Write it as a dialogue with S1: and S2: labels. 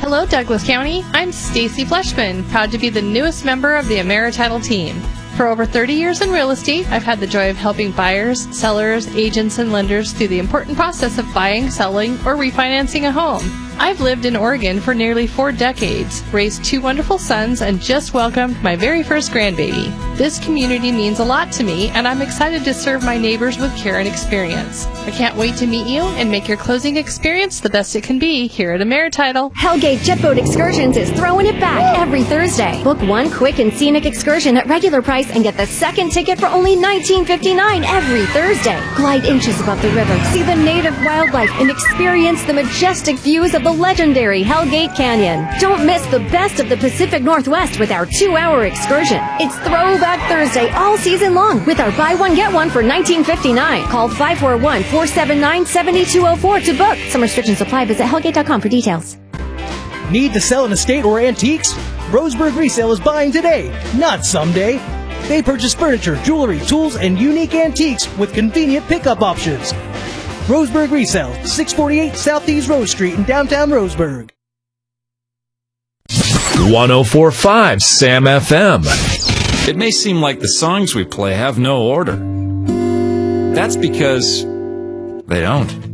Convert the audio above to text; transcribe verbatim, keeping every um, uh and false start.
S1: Hello, Douglas County. I'm Stacy Fleshman, proud to be the newest member of the AmeriTitle team. For over thirty years in real estate, I've had the joy of helping buyers, sellers, agents, and lenders through the important process of buying, selling, or refinancing a home. I've lived in Oregon for nearly four decades, raised two wonderful sons, and just welcomed my very first grandbaby. This community means a lot to me, and I'm excited to serve my neighbors with care and experience. I can't wait to meet you and make your closing experience the best it can be here at AmeriTitle.
S2: Hellgate Jet Boat Excursions is throwing it back every Thursday. Book one quick and scenic excursion at regular price and get the second ticket for only nineteen fifty-nine every Thursday. Glide inches above the river, see the native wildlife, and experience the majestic views of the legendary Hellgate Canyon. Don't miss the best of the Pacific Northwest with our two-hour excursion. It's Throwback Thursday all season long with our buy one get one for nineteen fifty-nine. Call five four one, four seven nine, seven two zero four to book. Some restrictions apply. Visit hellgate dot com for details.
S3: Need to sell an estate or antiques? Roseburg Resale is buying today, not someday. They purchase furniture, jewelry, tools, and unique antiques with convenient pickup options. Roseburg Resale, six forty-eight Southeast Rose Street in downtown Roseburg.
S4: one oh four point five Sam F M.
S5: It may seem like the songs we play have no order. That's because they don't.